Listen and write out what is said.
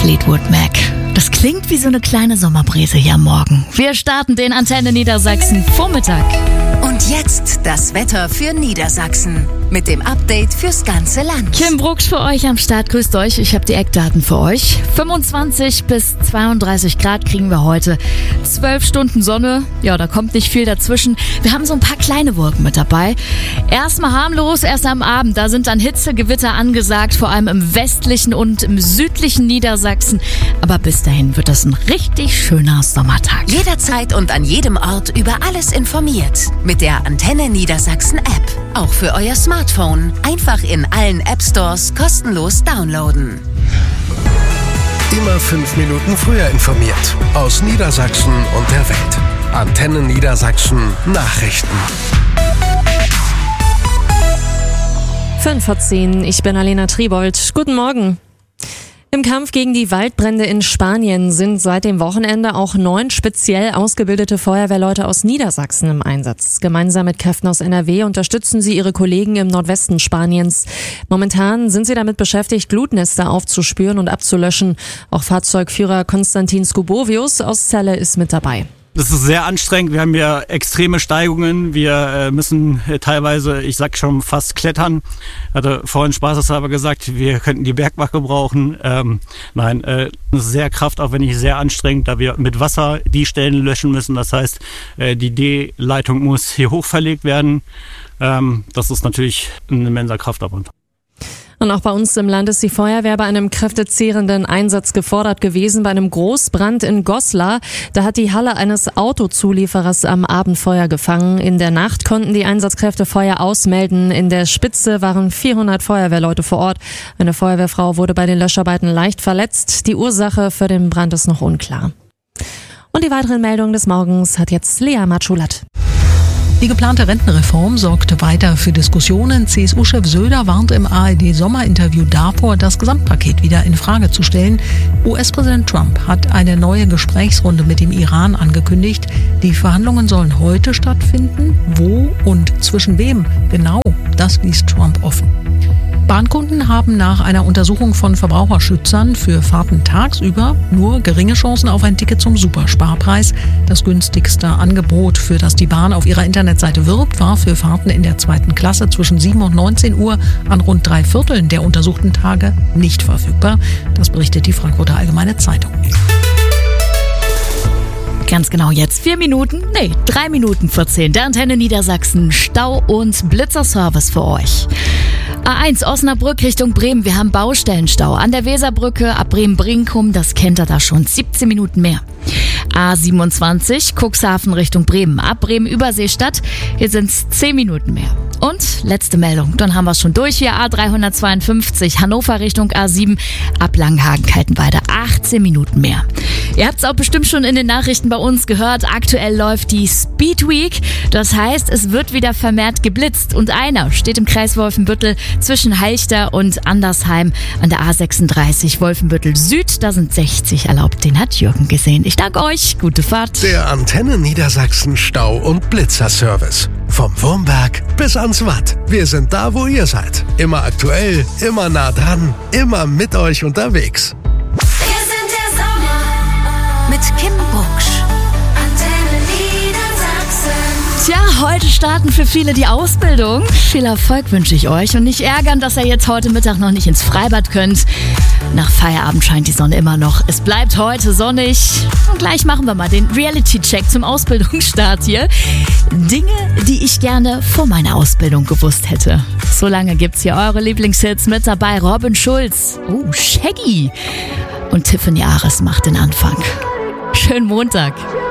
Fleetwood Mac. Das klingt wie so eine kleine Sommerbrise hier am Morgen. Wir starten den Antenne Niedersachsen Vormittag. Und jetzt das Wetter für Niedersachsen mit dem Update fürs ganze Land. Kim Brucksch für euch am Start. Grüßt euch. Ich habe die Eckdaten für euch. 25 bis 32 Grad kriegen wir heute. 12 Stunden Sonne. Ja, da kommt nicht viel dazwischen. Wir haben so ein paar kleine Wolken mit dabei. Erstmal harmlos, erst am Abend. Da sind dann Hitzegewitter angesagt, vor allem im westlichen und im südlichen Niedersachsen. Aber bis dahin wird das ein richtig schöner Sommertag. Jederzeit und an jedem Ort über alles informiert. Mit der Antenne Niedersachsen App. Auch für euer Smartphone. Einfach in allen App Stores kostenlos downloaden. Immer 5 Minuten früher informiert. Aus Niedersachsen und der Welt. Antenne Niedersachsen Nachrichten. 5:10, ich bin Alena Triebold. Guten Morgen. Im Kampf gegen die Waldbrände in Spanien sind seit dem Wochenende auch 9 speziell ausgebildete Feuerwehrleute aus Niedersachsen im Einsatz. Gemeinsam mit Kräften aus NRW unterstützen sie ihre Kollegen im Nordwesten Spaniens. Momentan sind sie damit beschäftigt, Glutnester aufzuspüren und abzulöschen. Auch Fahrzeugführer Konstantin Skubovius aus Celle ist mit dabei. Das ist sehr anstrengend. Wir haben ja extreme Steigungen. Wir müssen teilweise, ich sag schon, fast klettern. Hatte vorhin spaßeshalber gesagt, wir könnten die Bergwache brauchen. Nein, das ist sehr kraftaufwendig, sehr anstrengend, da wir mit Wasser die Stellen löschen müssen. Das heißt, die D-Leitung muss hier hoch verlegt werden. Das ist natürlich ein immenser Kraftaufwand. Und auch bei uns im Land ist die Feuerwehr bei einem kräftezehrenden Einsatz gefordert gewesen. Bei einem Großbrand in Goslar, da hat die Halle eines Autozulieferers am Abend Feuer gefangen. In der Nacht konnten die Einsatzkräfte Feuer ausmelden. In der Spitze waren 400 Feuerwehrleute vor Ort. Eine Feuerwehrfrau wurde bei den Löscharbeiten leicht verletzt. Die Ursache für den Brand ist noch unklar. Und die weiteren Meldungen des Morgens hat jetzt Lea Matschulat. Die geplante Rentenreform sorgte weiter für Diskussionen. CSU-Chef Söder warnt im ARD-Sommerinterview davor, das Gesamtpaket wieder in Frage zu stellen. US-Präsident Trump hat eine neue Gesprächsrunde mit dem Iran angekündigt. Die Verhandlungen sollen heute stattfinden. Wo und zwischen wem genau, das ließ Trump offen. Bahnkunden haben nach einer Untersuchung von Verbraucherschützern für Fahrten tagsüber nur geringe Chancen auf ein Ticket zum Supersparpreis. Das günstigste Angebot, für das die Bahn auf ihrer Internetseite wirbt, war für Fahrten in der 2. Klasse zwischen 7 und 19 Uhr an rund 3/4 der untersuchten Tage nicht verfügbar. Das berichtet die Frankfurter Allgemeine Zeitung. Ganz genau jetzt 3 Minuten vor 10. Der Antenne Niedersachsen Stau- und Blitzerservice für euch. A1 Osnabrück Richtung Bremen. Wir haben Baustellenstau an der Weserbrücke ab Bremen-Brinkum. Das kennt ihr da schon. 17 Minuten mehr. A27 Cuxhaven Richtung Bremen. Ab Bremen-Überseestadt. Hier sind es 10 Minuten mehr. Und letzte Meldung. Dann haben wir es schon durch. Hier A352 Hannover Richtung A7. Ab Langenhagen-Kaltenweide. 18 Minuten mehr. Ihr habt es auch bestimmt schon in den Nachrichten bei uns gehört. Aktuell läuft die Speed Week. Das heißt, es wird wieder vermehrt geblitzt. Und einer steht im Kreis Wolfenbüttel zwischen Halchter und Andersheim an der A36 Wolfenbüttel Süd. Da sind 60 erlaubt. Den hat Jürgen gesehen. Ich danke euch. Gute Fahrt. Der Antenne Niedersachsen Stau- und Blitzerservice. Vom Wurmberg bis ans Watt. Wir sind da, wo ihr seid. Immer aktuell, immer nah dran, immer mit euch unterwegs. Wir sind der Sommer mit Kim Brucksch. Antenne Niedersachsen. Tja, heute starten für viele die Ausbildung. Viel Erfolg wünsche ich euch und nicht ärgern, dass ihr jetzt heute Mittag noch nicht ins Freibad könnt. Nach Feierabend scheint die Sonne immer noch. Es bleibt heute sonnig. Und gleich machen wir mal den Reality-Check zum Ausbildungsstart hier. Dinge, die ich gerne vor meiner Ausbildung gewusst hätte. So lange gibt's hier eure Lieblingshits mit dabei. Robin Schulz, Shaggy und Tiffany Ares macht den Anfang. Schönen Montag.